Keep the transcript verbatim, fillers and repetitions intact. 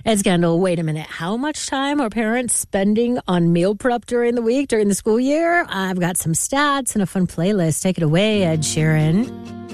Ed Scandal, wait a minute. How much time are parents spending on meal prep during the week, during the school year? I've got some stats and a fun playlist. Take it away, Ed Sheeran.